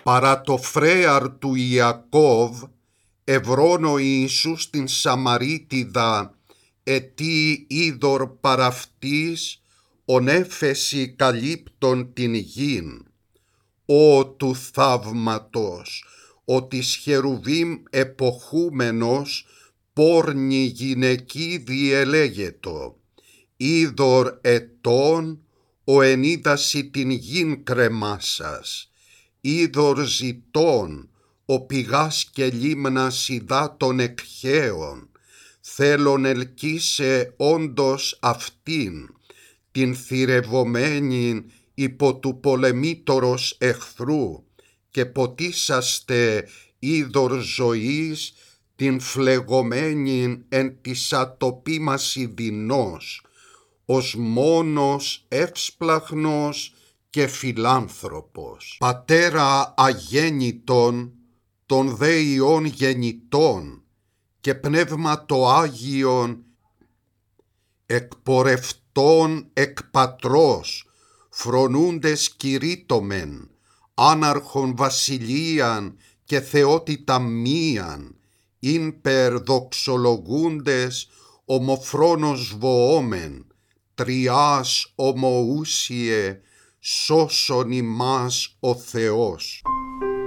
Παρά το φρέαρ του Ιακώβ, ευρών ο Ιησούς την Σαμαρίτιδα, ετί είδωρ παραυτής, ον έφεση καλύπτον την γην. Ω του θαύματος, ο της Χερουβίμ εποχούμενος, πόρνη γυναική διελέγετο. Είδωρ ετών, ο ενίδαση την γην κρεμάσας. Είδωρ ζητών, ο πηγάς και λίμνας υδάτων εκχέων. Θέλον ελκύσε όντως αυτήν, την θυρευομένην υπό του πολεμήτωρος εχθρού, και ποτίσαστε είδωρ ζωής, την φλεγωμένην εν της ατοπίμαση δεινός, ως μόνος εύσπλαχνος και φιλάνθρωπος. Πατέρα αγέννητον, των δε Υιών γεννητών, και Πνεύμα το Άγιον, εκπορευτών εκ Πατρός, φρονούντες κηρύττωμεν, άναρχον βασιλείαν και θεότητα μίαν, ειν περ δοξολογούντες ομοφρόνος βοόμεν, τριάς ομοούσιε, σώσον ημάς ο Θεός.